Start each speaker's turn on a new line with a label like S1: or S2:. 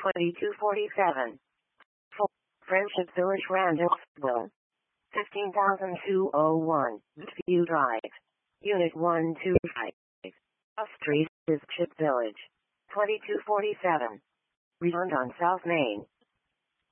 S1: 2247. Friendship Village, Randallsville. 15,201. View Drive. Unit 125. Off Street is Chip Village. 2247. Returned on South Main.